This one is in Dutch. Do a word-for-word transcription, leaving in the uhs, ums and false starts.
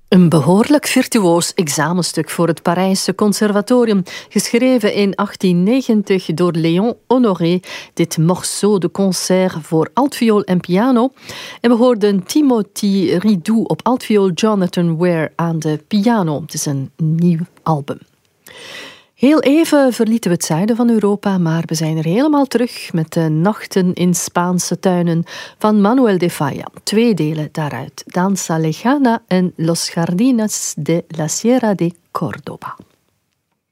Een behoorlijk virtuoos examenstuk voor het Parijse Conservatorium, geschreven in achttien negentig door Léon Honoré, dit morceau de concert voor altviool en piano. En we hoorden Timothy Ridou op altviool, Jonathan Ware aan de piano. Het is een nieuw album. Heel even verlieten we het zuiden van Europa, maar we zijn er helemaal terug met de Nachten in Spaanse tuinen van Manuel de Falla. Twee delen daaruit, Danza Lejana en Los Jardines de la Sierra de Córdoba.